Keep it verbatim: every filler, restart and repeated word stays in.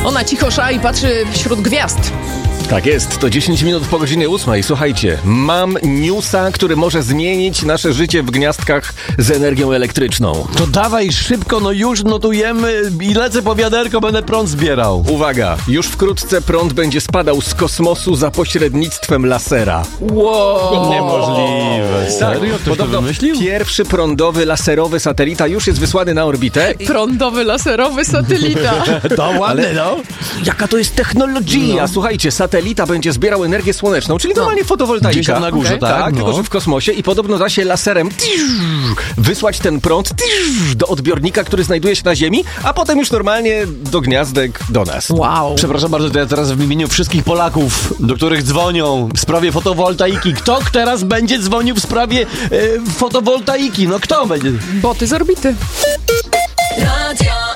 Ona cicho sza i patrzy wśród gwiazd. Tak jest, to dziesięć minut po godzinie ósmej. Słuchajcie, mam newsa, który może zmienić nasze życie w gniazdkach z energią elektryczną. To dawaj szybko, no już notujemy i lecę po wiaderko, będę prąd zbierał. Uwaga, już wkrótce prąd będzie spadał z kosmosu za pośrednictwem lasera. Wow. Niemożliwe. Serio? Ktoś to Podobno wymyślił? pierwszy prądowy, laserowy satelita już jest wysłany na orbitę. Prądowy, laserowy satelita. To ładne, no. Jaka to jest technologia? No. Słuchajcie, satelita będzie zbierał energię słoneczną, czyli normalnie No. fotowoltaika. Gdzieś tam na górze, okay. tak? Tak, no. tylko że w kosmosie i podobno da się laserem wysłać ten prąd do odbiornika, który znajduje się na Ziemi, a potem już normalnie do gniazdek do nas. Wow. Przepraszam bardzo, to ja teraz w imieniu wszystkich Polaków, do których dzwonią w sprawie fotowoltaiki. Kto teraz będzie dzwonił w sprawie e, fotowoltaiki? No kto będzie? Boty z orbity. Radio